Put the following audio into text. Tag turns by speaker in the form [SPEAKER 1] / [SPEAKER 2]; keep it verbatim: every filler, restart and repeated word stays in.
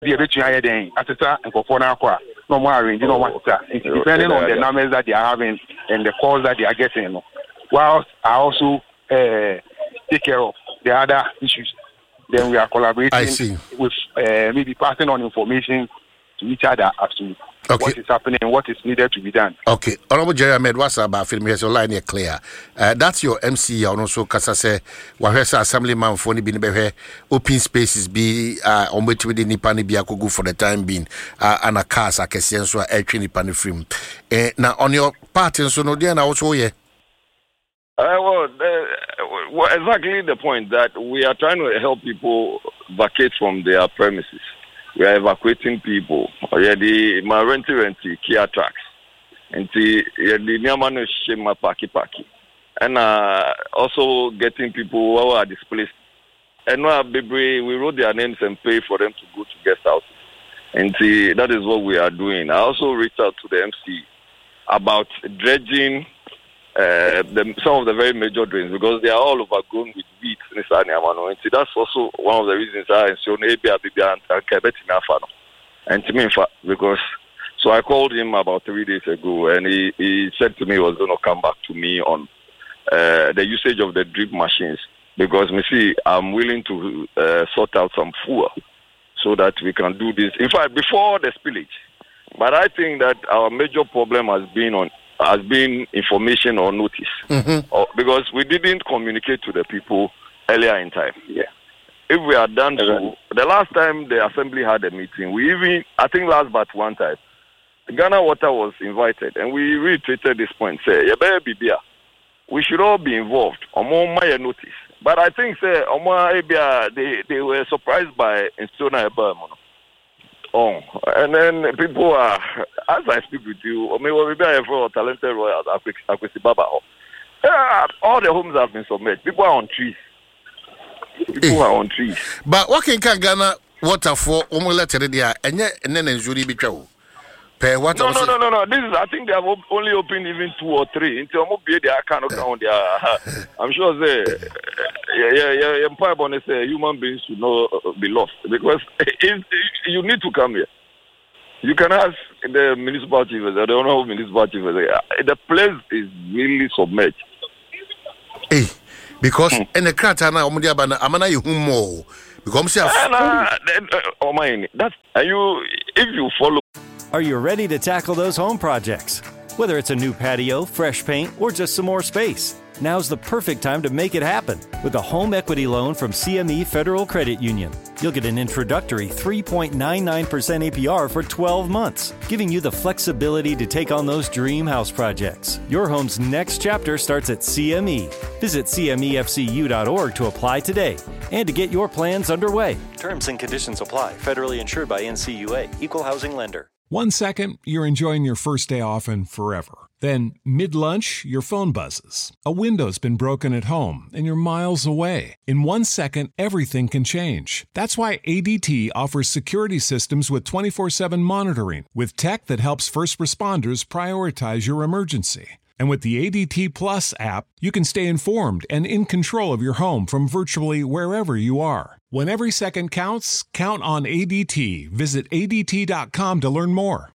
[SPEAKER 1] the between higher than Atata and Kofona Aqua, no more arranging no one. Depending on the numbers that they are having and the calls that they are getting. Whilst I also uh, take care of the other issues, then we are collaborating with uh, maybe passing on information to each other as to okay. what is happening and what is needed to be done.
[SPEAKER 2] Okay. Honorable Jerry Ahmed, what's about film here? So line here clear. Uh, that's your M C. And also, Kasa say, Wahesa Assemblyman for ni binibehe open spaces be uh on which we didn't nipani be akugu for the time being. Uh, and a cars a kesian so a train nipani film. Uh, now on your part, and so no dear now also yeah.
[SPEAKER 3] Uh, well, uh, well, exactly the point that we are trying to help people vacate from their premises. We are evacuating people. Yeah, the my renty renty Kia tracks, and the yeah, the Niamano Shema Paki Paki, and uh, also getting people who are displaced. And uh, we wrote their names and pay for them to go to guest houses, and the, that is what we are doing. I also reached out to the M C about dredging. Uh, the, some of the very major drains because they are all overgrown with weeds. That's also one of the reasons I and to me, because so I called him about three days ago, and he, he said to me he was going to come back to me on uh, the usage of the drip machines because me see I'm willing to uh, sort out some fuel so that we can do this. In fact, before the spillage, but I think that our major problem has been on. has been information or notice. Mm-hmm. Or, because we didn't communicate to the people earlier in time. Yeah. If we had done so, the last time the assembly had a meeting, we even, I think last but one time, Ghana Water was invited and we reiterated this point, say, we should all be involved. My notice. But I think say, they, they were surprised by Instona Ebermono. Oh, and then people are, as I speak with you, I mean, we'll be for talented royals, Akwesi Baba. All the homes have been submerged. People are on trees. People are on trees.
[SPEAKER 2] But what can Ghana water for? Omola Teredia, and yet, and then Zuri Bicho.
[SPEAKER 3] No, no, no, no, no. This is, I think they have only opened even two or three. Until they cannot count their. I'm sure they, yeah, yeah, yeah, Empire Bonnet say human beings should not be lost because it, you need to come here. You can ask the municipality, I don't know municipality. The place is really submerged.
[SPEAKER 2] Hey, because in the Kratana, Amana, you more because
[SPEAKER 3] oh my, that's and you if you follow.
[SPEAKER 4] Are you ready to tackle those home projects? Whether it's a new patio, fresh paint, or just some more space, now's the perfect time to make it happen with a home equity loan from C M E Federal Credit Union. You'll get an introductory three point nine nine percent A P R for twelve months, giving you the flexibility to take on those dream house projects. Your home's next chapter starts at C M E. Visit C M E F C U dot org to apply today and to get your plans underway. Terms and conditions apply. Federally insured by N C U A. Equal housing lender.
[SPEAKER 5] One second, you're enjoying your first day off and forever. Then, mid-lunch, your phone buzzes. A window's been broken at home, and you're miles away. In one second, everything can change. That's why A D T offers security systems with twenty-four seven monitoring, with tech that helps first responders prioritize your emergency. And with the A D T Plus app, you can stay informed and in control of your home from virtually wherever you are. When every second counts, count on A D T. Visit A D T dot com to learn more.